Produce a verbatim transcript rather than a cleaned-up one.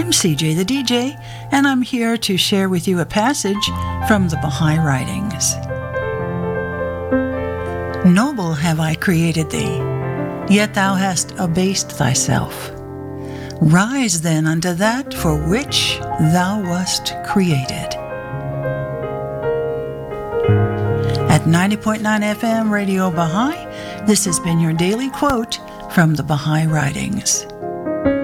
I'm C J the D J, and I'm here to share with you a passage from the Baha'i Writings. Noble have I created thee, yet thou hast abased thyself. Rise then unto that for which thou wast created. At ninety point nine F M Radio Baha'i, this has been your daily quote from the Baha'i Writings.